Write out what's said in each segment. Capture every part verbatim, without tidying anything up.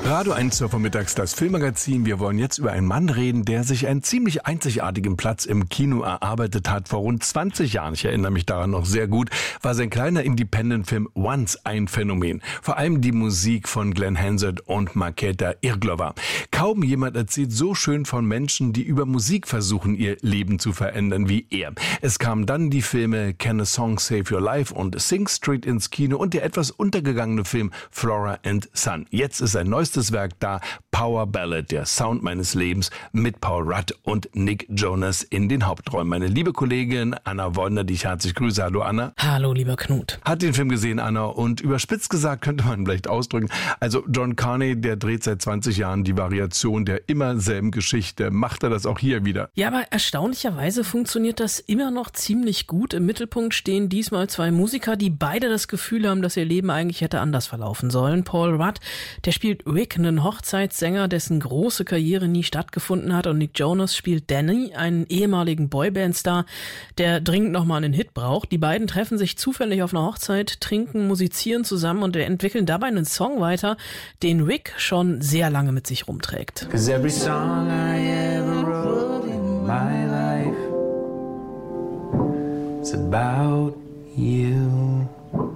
Radio eins zur Vormittags, das Filmmagazin. Wir wollen jetzt über einen Mann reden, der sich einen ziemlich einzigartigen Platz im Kino erarbeitet hat. Vor rund zwanzig Jahren, ich erinnere mich daran noch sehr gut, war sein kleiner Independent-Film Once ein Phänomen. Vor allem die Musik von Glenn Hansard und Markéta Irglová. Kaum jemand erzählt so schön von Menschen, die über Musik versuchen, ihr Leben zu verändern wie er. Es kamen dann die Filme Can a Song Save Your Life und Sing Street ins Kino und der etwas untergegangene Film Flora and Son. Jetzt ist ein neuestes Werk da, Power Ballad, der Sound meines Lebens, mit Paul Rudd und Nick Jonas in den Hauptrollen. Meine liebe Kollegin Anna Wollner, die ich herzlich grüße. Hallo Anna. Hallo lieber Knut. Hat den Film gesehen, Anna, und überspitzt gesagt könnte man vielleicht ausdrücken, also John Carney, der dreht seit zwanzig Jahren die Variation der immer selben Geschichte. Macht er das auch hier wieder? Ja, aber erstaunlicherweise funktioniert das immer noch ziemlich gut. Im Mittelpunkt stehen diesmal zwei Musiker, die beide das Gefühl haben, dass ihr Leben eigentlich hätte anders verlaufen sollen. Paul Rudd, der spielt Rick, einen Hochzeitssänger, dessen große Karriere nie stattgefunden hat, und Nick Jonas spielt Danny, einen ehemaligen Boybandstar, der dringend nochmal einen Hit braucht. Die beiden treffen sich zufällig auf einer Hochzeit, trinken, musizieren zusammen und entwickeln dabei einen Song weiter, den Rick schon sehr lange mit sich rumträgt. 'Cause every song I ever wrote in my life, it's about you.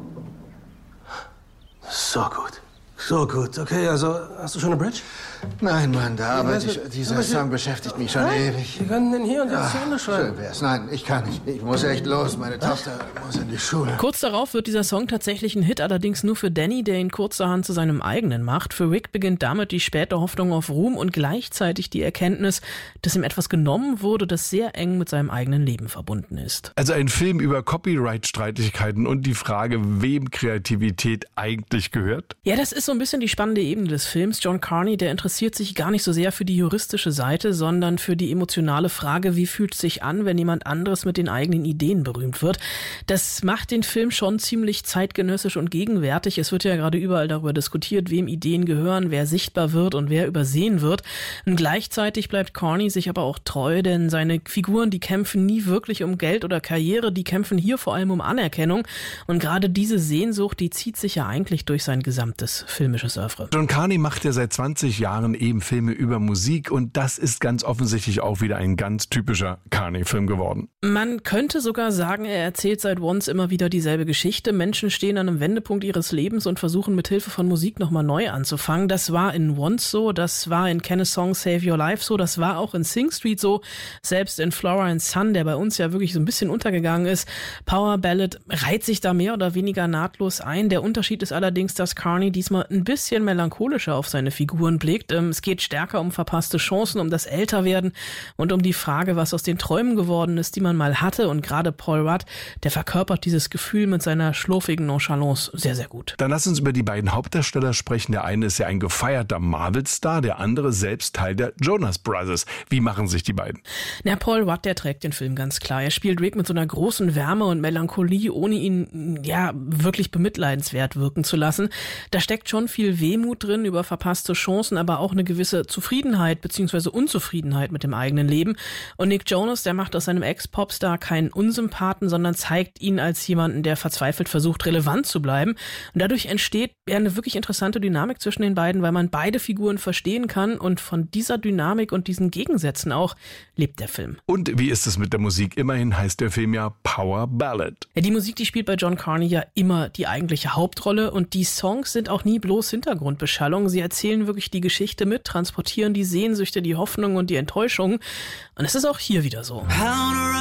So gut. So gut. Okay, also hast du schon eine Bridge? Nein, Mann, da arbeite Ja, ich. was- Dieser was- Song beschäftigt mich schon Nein, ewig. wir können den hier und jetzt zu Ende schreiben. Schön wär's. Nein, ich kann nicht. Ich muss echt los. Meine Tochter muss in die Schule. Kurz darauf wird dieser Song tatsächlich ein Hit, allerdings nur für Danny, der ihn kurzerhand zu seinem eigenen macht. Für Rick beginnt damit die späte Hoffnung auf Ruhm und gleichzeitig die Erkenntnis, dass ihm etwas genommen wurde, das sehr eng mit seinem eigenen Leben verbunden ist. Also ein Film über Copyright-Streitigkeiten und die Frage, wem Kreativität eigentlich gehört? Ja, das ist so ein bisschen die spannende Ebene des Films. John Carney, der interessiert sich gar nicht so sehr für die juristische Seite, sondern für die emotionale Frage, wie fühlt es sich an, wenn jemand anderes mit den eigenen Ideen berühmt wird. Das macht den Film schon ziemlich zeitgenössisch und gegenwärtig. Es wird ja gerade überall darüber diskutiert, wem Ideen gehören, wer sichtbar wird und wer übersehen wird. Und gleichzeitig bleibt Carney sich aber auch treu, denn seine Figuren, die kämpfen nie wirklich um Geld oder Karriere, die kämpfen hier vor allem um Anerkennung. Und gerade diese Sehnsucht, die zieht sich ja eigentlich durch sein gesamtes filmisches Oeuvre. John Carney macht ja seit zwanzig Jahren eben Filme über Musik und das ist ganz offensichtlich auch wieder ein ganz typischer Carney-Film geworden. Man könnte sogar sagen, er erzählt seit Once immer wieder dieselbe Geschichte. Menschen stehen an einem Wendepunkt ihres Lebens und versuchen mit Hilfe von Musik nochmal neu anzufangen. Das war in Once so, das war in Can a Song Save Your Life so, das war auch in Sing Street so, selbst in Flora and Son, der bei uns ja wirklich so ein bisschen untergegangen ist. Power Ballad reiht sich da mehr oder weniger nahtlos ein. Der Unterschied ist allerdings, dass Carney diesmal ein bisschen melancholischer auf seine Figuren blickt. Es geht stärker um verpasste Chancen, um das Älterwerden und um die Frage, was aus den Träumen geworden ist, die man mal hatte. Und gerade Paul Rudd, der verkörpert dieses Gefühl mit seiner schlurfigen Nonchalance sehr, sehr gut. Dann lass uns über die beiden Hauptdarsteller sprechen. Der eine ist ja ein gefeierter Marvel-Star, der andere selbst Teil der Jonas Brothers. Wie machen sich die beiden? Na, Paul Rudd, der trägt den Film ganz klar. Er spielt Rick mit so einer großen Wärme und Melancholie, ohne ihn, ja, wirklich bemitleidenswert wirken zu lassen. Da steckt schon viel Wehmut drin über verpasste Chancen, aber auch eine gewisse Zufriedenheit bzw. Unzufriedenheit mit dem eigenen Leben. Und Nick Jonas, der macht aus seinem Ex-Popstar keinen Unsympathen, sondern zeigt ihn als jemanden, der verzweifelt versucht, relevant zu bleiben. Und dadurch entsteht ja eine wirklich interessante Dynamik zwischen den beiden, weil man beide Figuren verstehen kann, und von dieser Dynamik und diesen Gegensätzen auch lebt der Film. Und wie ist es mit der Musik? Immerhin heißt der Film ja Power Ballad. Ja, die Musik, die spielt bei John Carney ja immer die eigentliche Hauptrolle, und die Songs sind auch nie bloß Hintergrundbeschallung. Sie erzählen wirklich die Geschichte mit, transportieren die Sehnsüchte, die Hoffnung und die Enttäuschung. Und es ist auch hier wieder so.